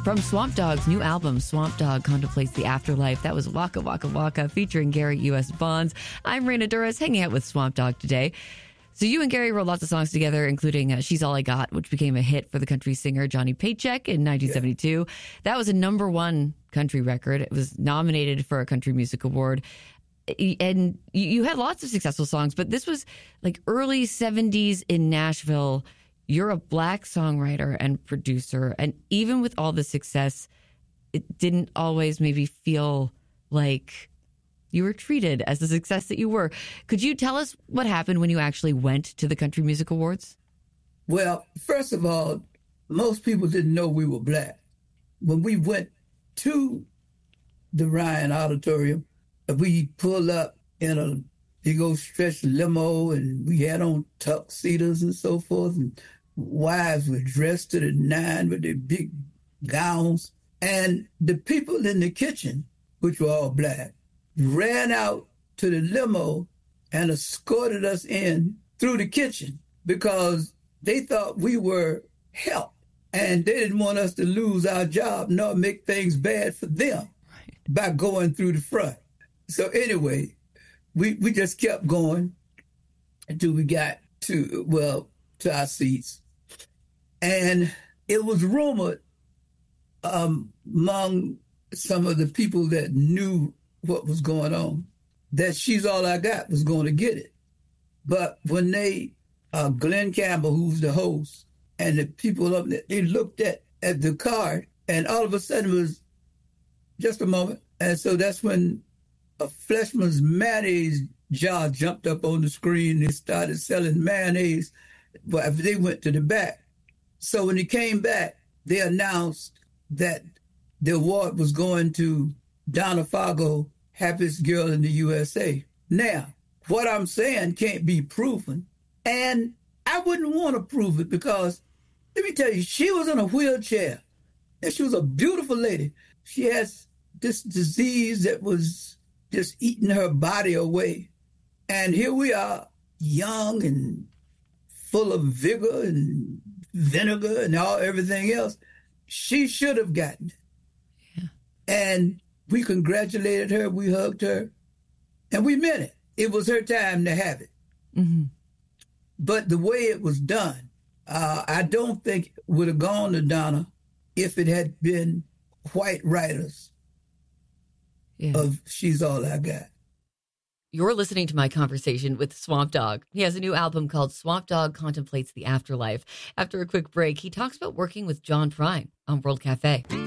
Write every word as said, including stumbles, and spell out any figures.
From Swamp Dogg's new album, Swamp Dogg Contemplates the Afterlife, that was Waka Waka Waka featuring Gary U S. Bonds. I'm Raina Duras, hanging out with Swamp Dogg today. So you and Gary wrote lots of songs together, including uh, She's All I Got, which became a hit for the country singer Johnny Paycheck in nineteen seventy-two. Yeah. That was a number one country record. It was nominated for a Country Music Award. And you had lots of successful songs, but this was like early seventies in Nashville. You're a Black songwriter and producer. And even with all the success, it didn't always maybe feel like you were treated as the success that you were. Could you tell us what happened when you actually went to the Country Music Awards? Well, first of all, most people didn't know we were Black. When we went to the Ryan Auditorium, we pulled up in a big old stretch limo, and we had on tuxedos and so forth, and wives were dressed to the nine with their big gowns. And the people in the kitchen, which were all Black, ran out to the limo and escorted us in through the kitchen because they thought we were help, and they didn't want us to lose our job nor make things bad for them right. by going through the front. So anyway, we, we just kept going until we got to, well, to our seats. And it was rumored um, among some of the people that knew what was going on that She's All I Got was going to get it. But when they, uh, Glenn Campbell, who's the host, and the people up there, they looked at, at the card, and all of a sudden it was just a moment. And so that's when a Fleshman's mayonnaise jar jumped up on the screen. They started selling mayonnaise. Well, they went to the back. So when he came back, they announced that the award was going to Donna Fargo, Happiest Girl in the U S A. Now, what I'm saying can't be proven, and I wouldn't want to prove it because, let me tell you, she was in a wheelchair, and she was a beautiful lady. She has this disease that was just eating her body away. And here we are, young and full of vigor and vinegar and all everything else. She should have gotten it. Yeah. And we congratulated her, we hugged her, and we meant it. It was her time to have it. Mm-hmm. But the way it was done, uh, I don't think it would have gone to Donna if it had been white writers yeah. of She's All I Got. You're listening to my conversation with Swamp Dogg. He has a new album called Swamp Dogg Contemplates the Afterlife. After a quick break, he talks about working with John Prine on World Cafe.